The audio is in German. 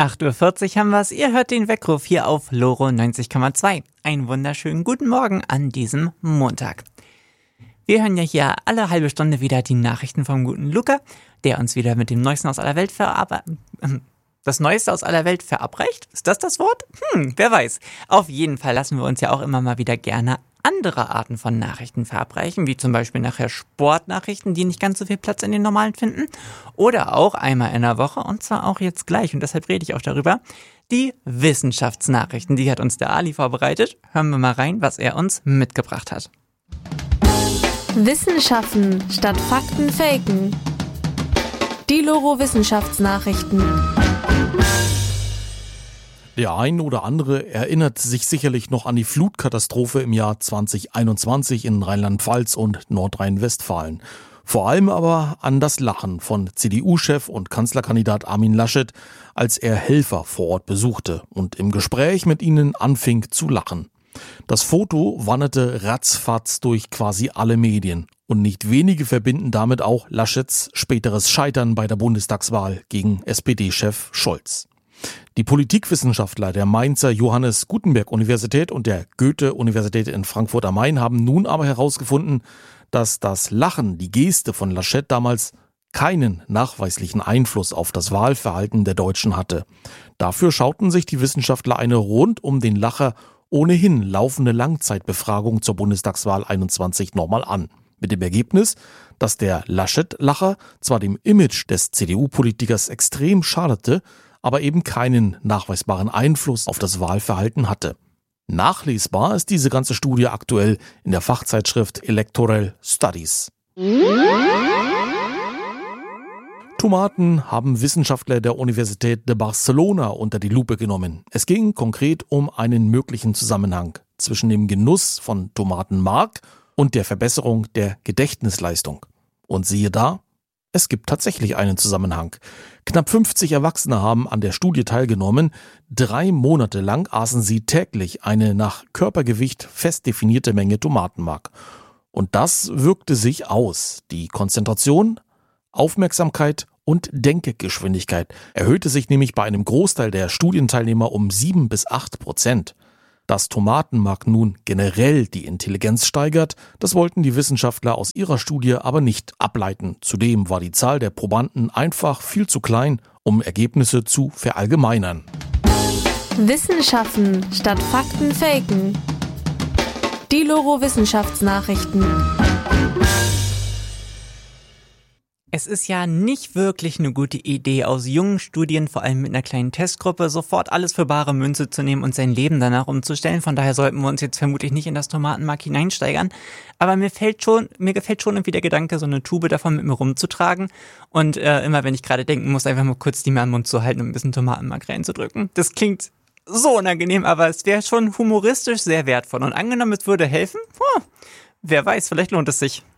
8:40 Uhr haben wir's. Ihr hört den Weckruf hier auf Loro 90,2. Einen wunderschönen guten Morgen an diesem Montag. Wir hören ja hier alle halbe Stunde wieder die Nachrichten vom guten Luca, der uns wieder mit dem Neuesten aus aller Welt das Neueste aus aller Welt verabreicht? Ist das Wort? Wer weiß. Auf jeden Fall lassen wir uns ja auch immer mal wieder gerne andere Arten von Nachrichten verabreichen, wie zum Beispiel nachher Sportnachrichten, die nicht ganz so viel Platz in den normalen finden. Oder auch einmal in der Woche, und zwar auch jetzt gleich, und deshalb rede ich auch darüber, die Wissenschaftsnachrichten. Die hat uns der Ali vorbereitet. Hören wir mal rein, was er uns mitgebracht hat. Wissenschaften statt Fakten faken. Die Loro Wissenschaftsnachrichten. Der ein oder andere erinnert sich sicherlich noch an die Flutkatastrophe im Jahr 2021 in Rheinland-Pfalz und Nordrhein-Westfalen. Vor allem aber an das Lachen von CDU-Chef und Kanzlerkandidat Armin Laschet, als er Helfer vor Ort besuchte und im Gespräch mit ihnen anfing zu lachen. Das Foto wanderte ratzfatz durch quasi alle Medien. Und nicht wenige verbinden damit auch Laschets späteres Scheitern bei der Bundestagswahl gegen SPD-Chef Scholz. Die Politikwissenschaftler der Mainzer Johannes Gutenberg Universität und der Goethe-Universität in Frankfurt am Main haben nun aber herausgefunden, dass das Lachen, die Geste von Laschet damals, keinen nachweislichen Einfluss auf das Wahlverhalten der Deutschen hatte. Dafür schauten sich die Wissenschaftler eine rund um den Lacher ohnehin laufende Langzeitbefragung zur Bundestagswahl 21 nochmal an. Mit dem Ergebnis, dass der Laschet-Lacher zwar dem Image des CDU-Politikers extrem schadete, aber eben keinen nachweisbaren Einfluss auf das Wahlverhalten hatte. Nachlesbar ist diese ganze Studie aktuell in der Fachzeitschrift Electoral Studies. Tomaten haben Wissenschaftler der Universität de Barcelona unter die Lupe genommen. Es ging konkret um einen möglichen Zusammenhang zwischen dem Genuss von Tomatenmark und der Verbesserung der Gedächtnisleistung. Und siehe da, es gibt tatsächlich einen Zusammenhang. Knapp 50 Erwachsene haben an der Studie teilgenommen. 3 Monate lang aßen sie täglich eine nach Körpergewicht fest definierte Menge Tomatenmark. Und das wirkte sich aus. Die Konzentration, Aufmerksamkeit und Denkgeschwindigkeit erhöhte sich nämlich bei einem Großteil der Studienteilnehmer um 7 bis 8%. Dass Tomatenmark nun generell die Intelligenz steigert, das wollten die Wissenschaftler aus ihrer Studie aber nicht ableiten. Zudem war die Zahl der Probanden einfach viel zu klein, um Ergebnisse zu verallgemeinern. Wissenschaften statt Fakten faken. Die Loro Wissenschaftsnachrichten. Es ist ja nicht wirklich eine gute Idee, aus jungen Studien, vor allem mit einer kleinen Testgruppe, sofort alles für bare Münze zu nehmen und sein Leben danach umzustellen. Von daher sollten wir uns jetzt vermutlich nicht in das Tomatenmark hineinsteigern. Aber mir gefällt schon irgendwie der Gedanke, so eine Tube davon mit mir rumzutragen. Und immer wenn ich gerade denken muss, einfach mal kurz die mir am Mund zu halten und ein bisschen Tomatenmark reinzudrücken. Das klingt so unangenehm, aber es wäre schon humoristisch sehr wertvoll. Und angenommen, es würde helfen, wer weiß, vielleicht lohnt es sich.